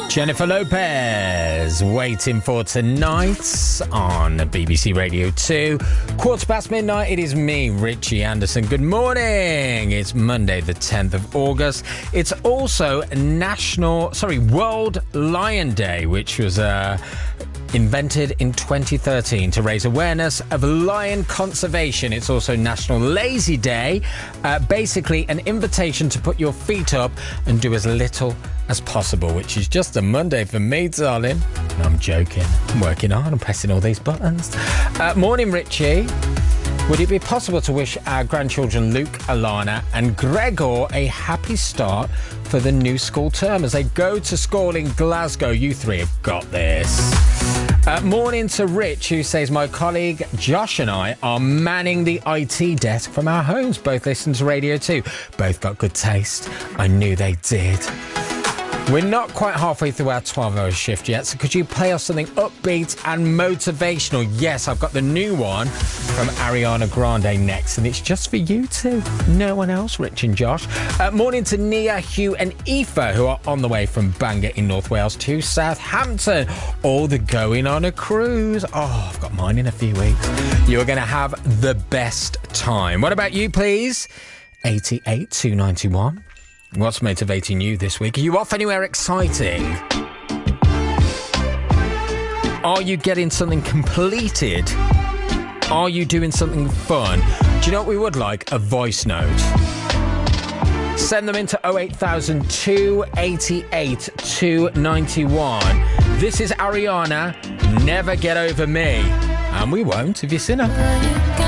Jennifer Lopez, Waiting for Tonight on BBC Radio 2. midnight, it is me, Richie Anderson. Good morning. It's Monday, the 10th of August. It's also World Lion Day, which was invented in 2013 to raise awareness of lion conservation. It's also National Lazy Day, basically an invitation to put your feet up and do as little as possible, which is just a Monday for me, darling. No, I'm joking. I'm working hard. I'm pressing all these buttons. Morning, Richie. Would it be possible to wish our grandchildren Luke, Alana and Gregor a happy start for the new school term as they go to school in Glasgow? You three have got this. Morning to Rich, who says, my colleague Josh and I are manning the IT desk from our homes. Both listen to Radio 2. Both got good taste. I knew they did. We're not quite halfway through our 12-hour shift yet, so could you play us something upbeat and motivational? Yes, I've got the new one from Ariana Grande next, and it's just for you two. No one else, Rich and Josh. Morning to Nia, Hugh and Aoife, who are on the way from Bangor in North Wales to Southampton. All the going on a cruise. Oh, I've got mine in a few weeks. You're going to have the best time. What about you, please? 88 291. What's motivating you this week? Are you off anywhere exciting? Are you getting something completed? Are you doing something fun? Do you know what we would like? A voice note. Send them into 08000 288 291. This is Ariana, Never Get Over Me. And we won't if you sin her.